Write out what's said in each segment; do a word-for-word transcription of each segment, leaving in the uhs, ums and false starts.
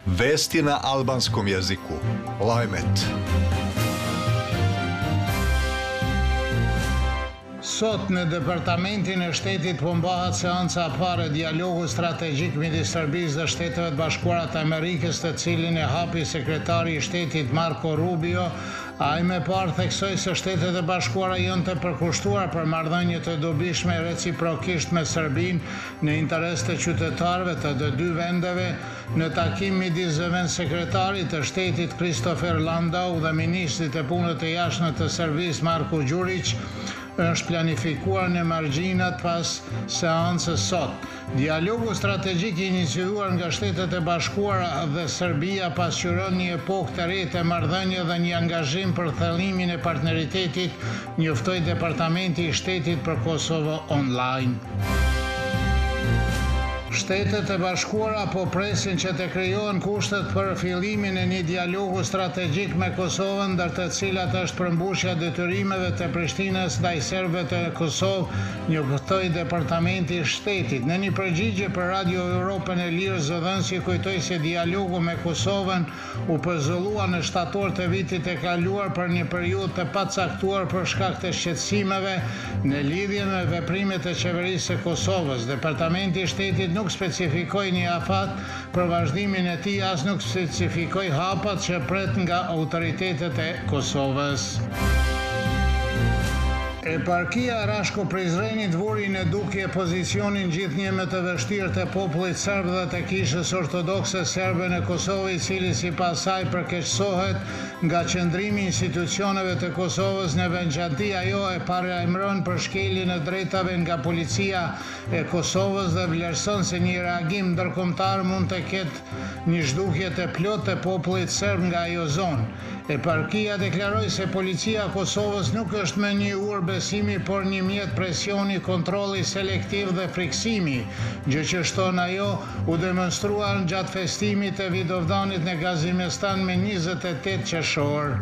Vesti na albanskom jeziku. Lajmet. Sot në Departamentin e Shtetit po mbahet seanca e parë e dialogu strategjik midis Serbisë dhe Shteteve të Bashkuara të Amerikës, të cilin e hapi sekretari i Shtetit Marco Rubio. Ai më parë theksoi se Shtetet e Bashkuara janë të përkushtuar për marrëdhënie të dobishme reciprokisht me Serbinë në interes të qytetarëve të të dy vendeve. Në takim midis zëvendësekretarit të Shtetit Kristofer Landau dhe ministrit të punëve të jashtme të Serbisë Marko Đurić është planifikuar në margjinat pas seancës sot. Dialogu strategjik i iniciuar nga Shtetet e Bashkuara dhe Serbia pasqyron një epokë të re të marrëdhënie dhe një angazhim për thellimin e partneritetit, njoftoi Departamenti i Shtetit për Kosovë online. Shtetet e Bashkuara po presin që të krijohen kushtet për fillimin e një dialogu strategjik me Kosovën, ndër të cilat është përmbushja detyrimeve të Prishtinës ndaj serbëve të Kosovë, njoftoi Departamenti i Shtetit. Në një përgjigje për Radio Europën e Lirë, zëdhënësi kujtoi se dialogu me Kosovën u përzëllua në shtator të vitit e kaluar për një periudhë të pacaktuar për shkak të shqetësimeve në lidhje me veprimet e qeverisë së Kosovës. Departamenti i Shtetit nuk specifikoi një afat për vazhdimin e tij, as nuk specifikoi hapat që pret nga autoritetet e Kosovës. Eparkia Rashko Prizrenit vuri në dukje pozicionin gjithnjë më të vështirë të popullit serb dhe të kishës ortodokse serbe në Kosovë, i cili sipas saj përkeqësohet nga qëndrimi i institucioneve të Kosovës në veçanti. Ajo e parajmëron për shkeljen e drejtave nga policia e Kosovës dhe vlerëson se një reagim ndërkombëtar mund të ketë një zhdukje të plotë të popullit serb nga ajo zonë. Eparkia deklaroi se policia e Kosovës nuk është më një urë besimi, por një mjet presioni, kontrolli selektiv dhe friksimi, gjë që shton ajo u demonstruar gjatë festimit të Vidovdanit në Gazimestan me njëzet e tetë qershor.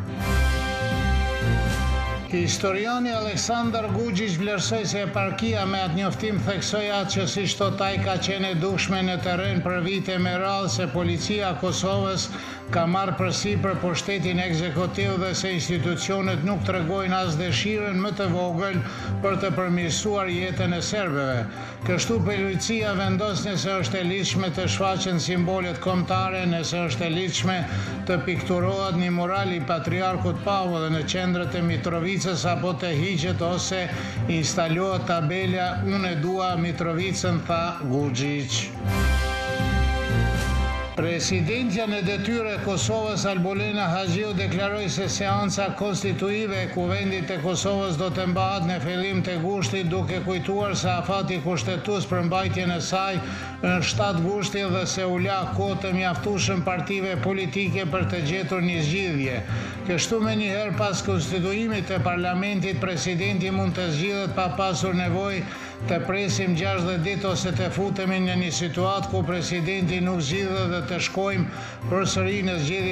Historiani Aleksandar Guxhić vlerësoi se eparkia me atë njoftim theksoi atë që siç thot ai ka qenë e dukshme në terren për vite me radhë, se policia e Kosovës ka marrë përsipër pushtetin ekzekutiv dhe se institucionet nuk tregojnë as dëshirën më të vogël për të përmirësuar jetën e serbëve. Kështu policia vendos nëse është e lidhshme të shfaqen simbolet kombëtare, nëse është e lidhshme të pikturohet një mural i patriarkut Pavle dhe në qendrët e Mitrovicës, apo të hiqet ose instalohet tabela "Unë e dua Mitrovicën", tha Guxhić. Presidentja në detyrë e Kosovës Albolena Haxhiu deklaroi se seanca konstituive e Kuvendit të Kosovës do të mbahet në fillim të gushtit, duke kujtuar se afati kushtetues për mbajtjen e saj është shtatë gushti dhe se u la kohë të mjaftueshëm partive politike për të gjetur një zgjidhje. Kështu menjëherë pas konstituimit të parlamentit, presidenti mund të zgjidhet pa pasur nevojë të presim gjashtëdhjetë ditë ose të futemi në një situatë ku presidenti nuk zgjidhet dhe të shkojmë përsëri në zgjedhje